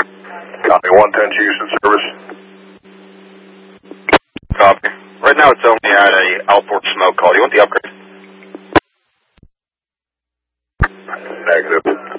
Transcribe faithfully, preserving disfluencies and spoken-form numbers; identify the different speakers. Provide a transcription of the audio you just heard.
Speaker 1: Copy, one ten Houston service.
Speaker 2: Copy. Right now it's only at a outboard smoke call. Do you want the upgrade?
Speaker 1: Negative.